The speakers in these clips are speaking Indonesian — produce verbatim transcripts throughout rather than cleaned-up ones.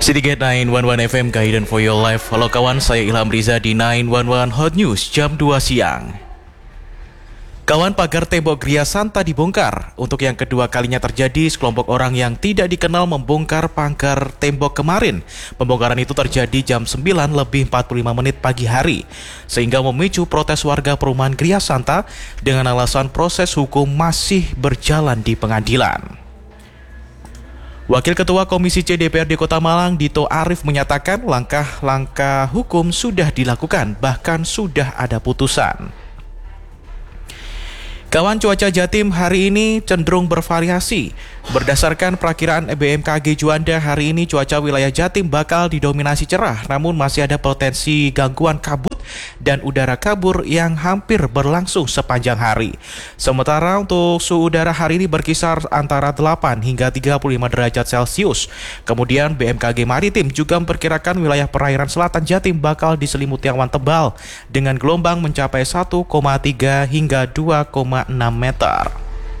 Citygate sembilan satu satu F M, Guidance for your life. Halo kawan, saya Ilham Riza di sembilan satu satu Hot News jam dua siang. Kawan, pagar tembok Gria Santa dibongkar. Untuk yang kedua kalinya terjadi, sekelompok orang yang tidak dikenal membongkar pagar tembok kemarin. Pembongkaran itu terjadi jam sembilan lebih empat puluh lima menit pagi hari, sehingga memicu protes warga perumahan Gria Santa dengan alasan proses hukum masih berjalan di pengadilan. Wakil Ketua Komisi C D P R D Kota Malang, Dito Arif, menyatakan langkah-langkah hukum sudah dilakukan, bahkan sudah ada putusan. Kawan, cuaca Jatim hari ini cenderung bervariasi. Berdasarkan perakiraan B M K G Juanda, hari ini cuaca wilayah Jatim bakal didominasi cerah, namun masih ada potensi gangguan kabut dan udara kabur yang hampir berlangsung sepanjang hari. Sementara untuk suhu udara hari ini berkisar antara delapan hingga tiga puluh lima derajat Celcius. Kemudian B M K G Maritim juga memperkirakan wilayah perairan selatan Jatim bakal diselimuti awan tebal dengan gelombang mencapai satu koma tiga hingga dua koma enam meter.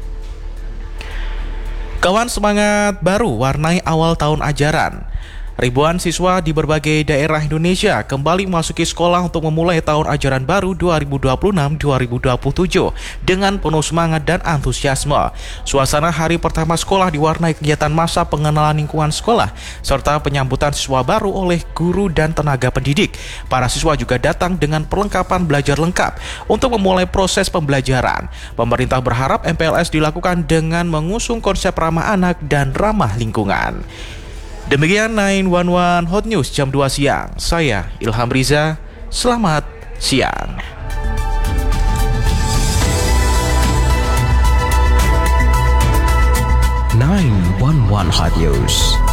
Kawan, semangat baru warnai awal tahun ajaran. Ribuan siswa di berbagai daerah Indonesia kembali memasuki sekolah untuk memulai tahun ajaran baru dua ribu dua puluh enam dua ribu dua puluh tujuh dengan penuh semangat dan antusiasme. Suasana hari pertama sekolah diwarnai kegiatan masa pengenalan lingkungan sekolah serta penyambutan siswa baru oleh guru dan tenaga pendidik. Para siswa juga datang dengan perlengkapan belajar lengkap untuk memulai proses pembelajaran. Pemerintah berharap M P L S dilakukan dengan mengusung konsep ramah anak dan ramah lingkungan. Demikian sembilan satu satu Hot News jam dua siang. Saya Ilham Riza. Selamat siang. sembilan satu satu Hot News.